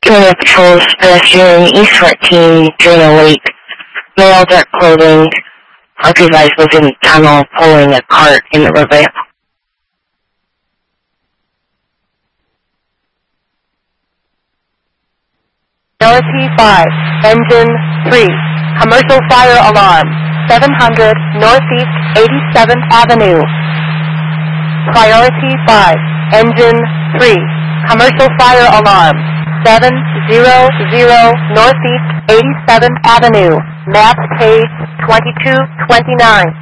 Criminal patrols, pedestrian, East 14, Drano Lake. Male, dark clothing. Occupies within the tunnel, pulling a cart in the river. Priority 5, Engine 3, Commercial Fire Alarm, 700 Northeast 87th Avenue. Priority 5, Engine 3, Commercial Fire Alarm, 700 Northeast 87th Avenue. Map page 2229.